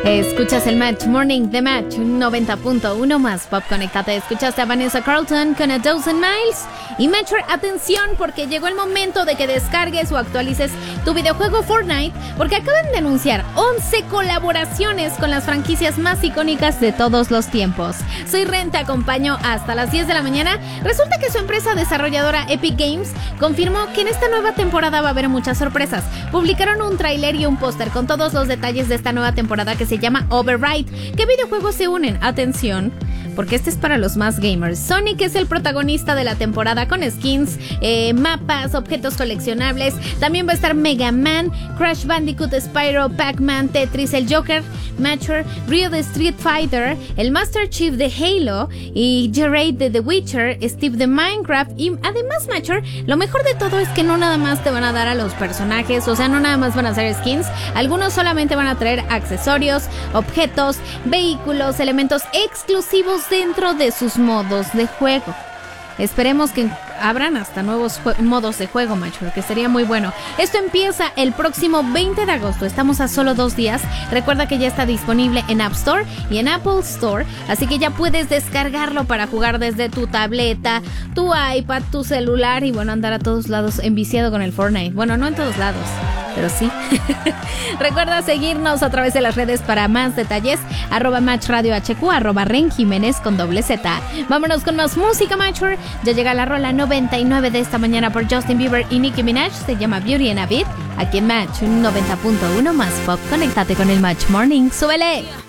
Escuchas el Match Morning The Match 90.1 más pop. Conéctate. Escuchaste a Vanessa Carlton con A Dozen Miles. Y Matcher, atención, porque llegó el momento de que descargues o actualices tu videojuego Fortnite, porque acaban de anunciar 11 colaboraciones con las franquicias más icónicas de todos los tiempos. Soy Ren, te acompaño hasta las 10 de la mañana. Resulta que su empresa desarrolladora Epic Games confirmó que en esta nueva temporada va a haber muchas sorpresas. Publicaron un tráiler y un póster con todos los detalles de esta nueva temporada que se llama Override. ¿Qué videojuegos se unen? Atención, porque este es para los más gamers. Sonic es el protagonista de la temporada con skins, mapas, objetos coleccionables. También va a estar Mega Man, Crash Bandicoot, Spyro, Pac-Man, Tetris, el Joker, Matcher, Ryo de Street Fighter, el Master Chief de Halo y Jared de The Witcher, Steve de Minecraft. Y además, Matcher, lo mejor de todo es que no nada más te van a dar a los personajes, o sea, no nada más van a ser skins. Algunos solamente van a traer accesorios, objetos, vehículos, elementos exclusivos dentro de sus modos de juego. Esperemos que abran hasta nuevos modos de juego, macho, que sería muy bueno. Esto empieza el próximo 20 de agosto. Estamos a solo 2 días. Recuerda que ya está disponible en App Store y en Apple Store, así que ya puedes descargarlo para jugar desde tu tableta, tu iPad, tu celular y bueno, andar a todos lados enviciado con el Fortnite. Bueno, no en todos lados, pero sí. Recuerda seguirnos a través de las redes para más detalles. @MatchRadioHQ, @RenJiménez con Z. Vámonos con más música, Matcher. Ya llega la rola 99 de esta mañana por Justin Bieber y Nicki Minaj. Se llama Beauty and a Beat. Aquí en Match 90.1 más pop. Conéctate con el Match Morning. ¡Súbele!